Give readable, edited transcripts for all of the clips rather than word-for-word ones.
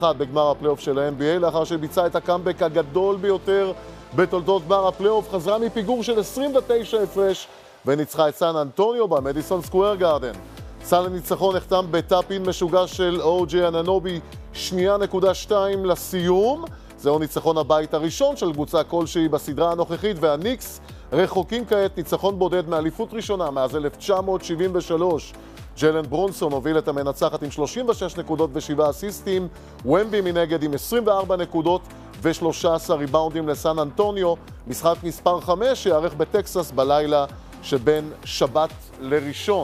בגמר הפלייאוף של ה-NBA, לאחר שביצעה את הקאמבק הגדול ביותר בתולדות גמר הפלייאוף, חזרה מפיגור של 29 הפרש וניצחה את סן אנטוניו במדיסון סקוואר גארדן. סל הניצחון נחתם בטאפ-אין משוגע של אוג'י אננובי, 2.2 לסיום. זהו ניצחון הבית הראשון של קבוצה כלשהי בסדרה הנוכחית, והניקס רחוקים כעת ניצחון בודד מאליפות ראשונה מאז 1973. ג'לן ברונסון הוביל את המנצחת עם 36 נקודות ו7 אסיסטים, ומבי מנגד עם 24 נקודות ו13 ריבאונדים לסן אנטוניו. משחק מספר 5 שיערך בטקסס בלילה שבין שבת לראשון.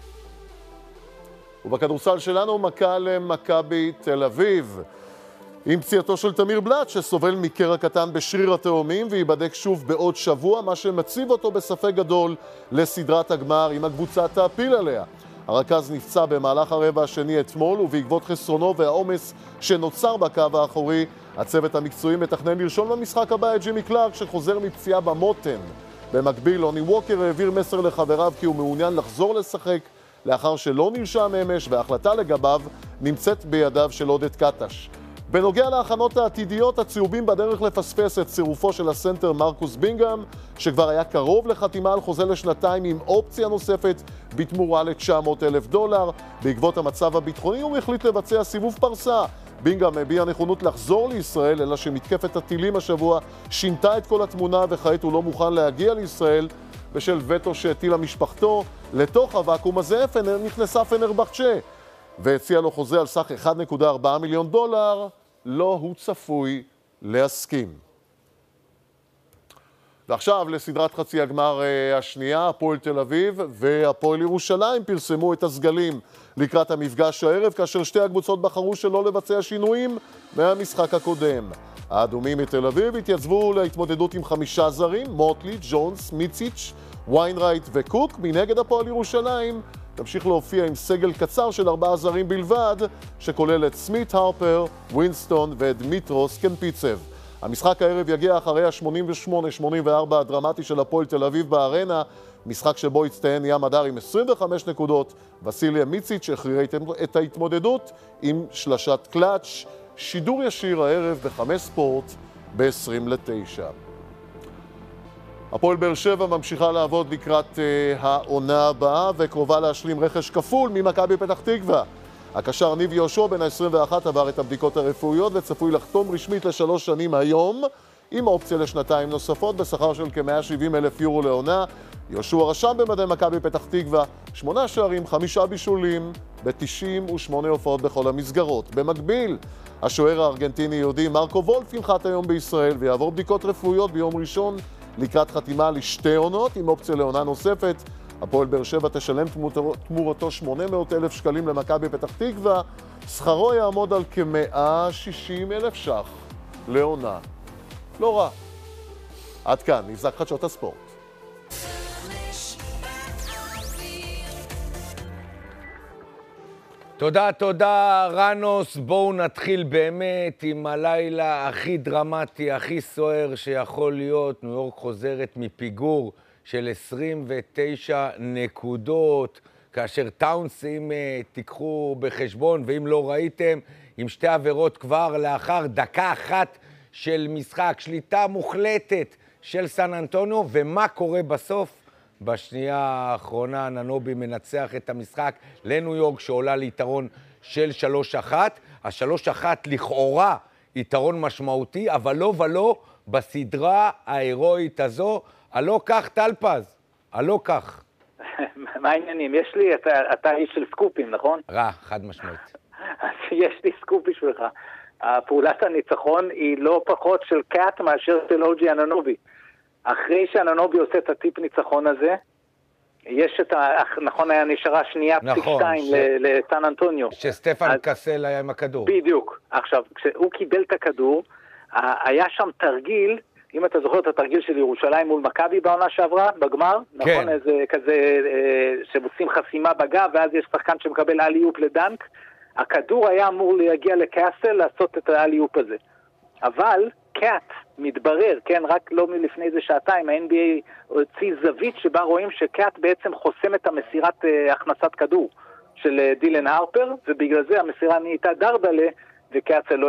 ובכדורסל שלנו מכה למכבי תל אביב, עם פציעתו של תמיר בלאט שסובל מקרע קטן בשריר התאומים וייבדק שוב בעוד שבוע, מה שמציב אותו בספק גדול לסדרת הגמר אם הקבוצה תעפיל עליה. הרכז נפצע במהלך הרבע השני אתמול, ובעקבות חסרונו והעומס שנוצר בקו האחורי, הצוות המקצועי מתכנן לרשום למשחק הבא את ג'ימי קלארק שחוזר מפציעה במותן. במקביל, לוני ווקר העביר מסר לחבריו כי הוא מעוניין לחזור לשחק לאחר שלא נרשם אמש, וההחלטה לגביו נמצאת בידיו של עודד קטש. בנוגע להכנות העתידיות, הצהובים בדרך לפספס את צירופו של הסנטר מרקוס בינגהם, שכבר היה קרוב לחתימה על חוזה לשנתיים עם אופציה נוספת בתמורה $900,000. בעקבות המצב הביטחוני הוא החליט לבצע סיבוב פרסה. בינגהם הביע נכונות לחזור לישראל, אלא שמתקפת הטילים השבוע שינתה את כל התמונה, וכעת הוא לא מוכן להגיע לישראל בשל וטו שהטילה משפחתו. לתוך הוואקום הזה נכנסה פנרבחצ'ה והציע לו חוזה על סך $1.4 מיליון. לא הוא צפוי להסכים. ועכשיו לסדרת חצי הגמר השנייה, הפועל תל אביב והפועל ירושלים פרסמו את הסגלים לקראת המפגש הערב, כאשר שתי הקבוצות בחרו שלא לבצע שינויים מהמשחק הקודם. האדומים מתל אביב התייצבו להתמודדות עם 5 זרים, מוטלי, ג'ונס, מיציץ', ויינרייט וקוק. מנגד הפועל ירושלים תמשיך להופיע עם סגל קצר של 4 זרים בלבד, שכולל את סמית, הרפר, ווינסטון ודמיטרוס קמפיצב. המשחק הערב יגיע אחרי ה-88-84 הדרמטי של הפועל תל אביב בארנה, משחק שבו הצטיין ים הדר עם 25 נקודות. וסיליה מיציץ' הכריע את ההתמודדות עם שלשת קלאץ'. שידור ישיר הערב ב5 ספורט ב-8:50. הפועל באר שבע ממשיכה לעבוד לקראת העונה הבאה וקרובה להשלים רכש כפול ממכבי פתח תקווה. הקשר ניב יהושע בן ה-21 עבר את הבדיקות הרפואיות וצפוי לחתום רשמית ל3 שנים היום, עם אופציה לשנתיים נוספות בשכר של כ-170,000 לעונה. יהושע רשם במדי מכבי פתח תקווה 8 שערים, 5 בישולים ב-98 הופעות בכל המסגרות. במקביל, השוער הארגנטיני יהודי מרקו וולף ינחת היום בישראל ויעבור בדיקות רפואיות ביום ראשון לקראת חתימה ל2 עונות עם אופציה לעונה נוספת. הפועל באר שבע תשלם תמורתו 800,000 שקלים למכבי פתח תקווה. שכרו יעמוד על כ-160,000 ש"ח לעונה. לא רע. עד כאן, נבזק חדשות הספורט. תודה רנוס. בואו נתחיל באמת עם הלילה הכי דרמטי, הכי סוער שיכול להיות. ניו יורק חוזרת מפיגור של 29 נקודות, כאשר טאונס, אם תיקחו בחשבון ואם לא ראיתם, עם 2 עבירות כבר לאחר דקה אחת של משחק, שליטה מוחלטת של סן אנטוניו. ומה קורה בסוף? בשנייה האחרונה אננובי מנצח את המשחק לניו יורק שעולה ליתרון של 3-1. ה-3-1 לכאורה יתרון משמעותי, אבל לא ולא בסדרה ההירואית הזו. הלא כך טלפז, הלא כך. מה העניינים? יש לי, אתה איש של סקופים, נכון? חד משמעית. אז יש לי סקופ בשבילך. הפעולת הניצחון היא לא פחות של קאט מאשר של אוג'י אננובי. אחרי שאננובי עושה את הטיפ ניצחון הזה, יש את נכון, היה נשארה שנייה פסיק 2 לסן אנטוניו. שסטפן קסל היה עם הכדור. בדיוק. עכשיו, כשהוא קיבל את הכדור, היה שם תרגיל, אם אתה זוכר את התרגיל של ירושלים מול מכבי בעונה שעברה, בגמר, כן. נכון, איזה כזה שעושים חסימה בגב, ואז יש שחקן שמקבל אלי-אופ לדנק. הכדור היה אמור להגיע לקאסל לעשות את האלי-אופ הזה. אבל קאט מתברר, כן, רק לא מלפני איזה שעתיים, ה-NBA הוציא זווית שבה רואים שקאט בעצם חוסם את המסירת הכנסת כדור של דילן הרפר, ובגלל זה המסירה נהייתה דרדלה, וקאט לא